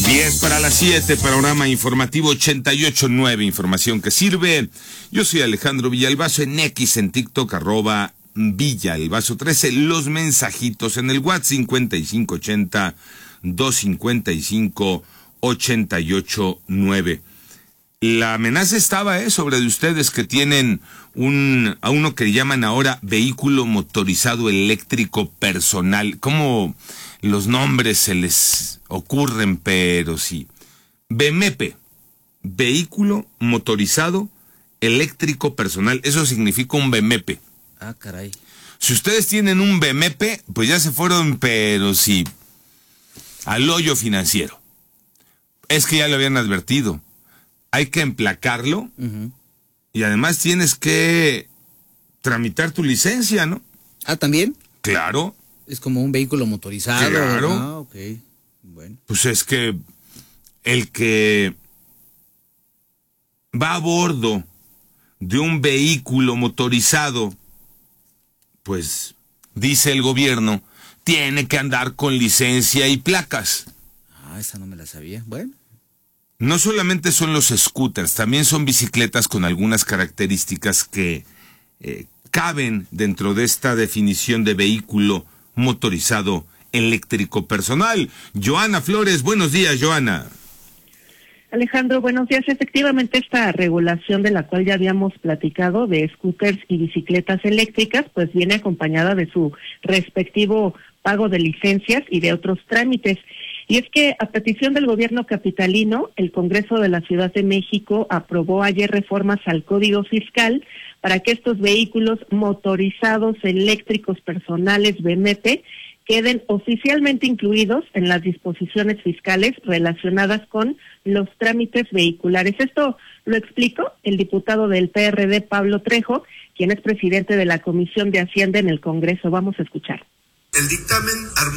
10 para las 7, programa informativo 88.9, información que sirve. Yo soy Alejandro Villalbazo, en X, en TikTok, @Villalbazo13. Los mensajitos en el WhatsApp 5580-255-889. La amenaza estaba sobre de ustedes que tienen a uno que llaman ahora vehículo motorizado eléctrico personal. ¿Cómo los nombres se les ocurren? Pero sí. BMP, vehículo motorizado eléctrico personal. Eso significa un BMP. Ah, caray. Si ustedes tienen un BMP, pues ya se fueron, pero sí, al hoyo financiero. Es que ya lo habían advertido. Hay que emplacarlo y además tienes que tramitar tu licencia, ¿no? Ah, ¿también? Claro. Es como un vehículo motorizado. Claro. Ah, ok. Bueno. Pues es que el que va a bordo de un vehículo motorizado, pues, dice el gobierno, tiene que andar con licencia y placas. Ah, esa no me la sabía. Bueno. No solamente son los scooters, también son bicicletas con algunas características que caben dentro de esta definición de vehículo motorizado eléctrico personal. Joana Flores, buenos días, Joana. Alejandro, buenos días. Efectivamente, esta regulación de la cual ya habíamos platicado de scooters y bicicletas eléctricas, pues viene acompañada de su respectivo pago de licencias y de otros trámites. Y es que a petición del gobierno capitalino, el Congreso de la Ciudad de México aprobó ayer reformas al Código Fiscal para que estos vehículos motorizados eléctricos personales BMP queden oficialmente incluidos en las disposiciones fiscales relacionadas con los trámites vehiculares. Esto lo explicó el diputado del PRD, Pablo Trejo, quien es presidente de la Comisión de Hacienda en el Congreso. Vamos a escuchar. El dictamen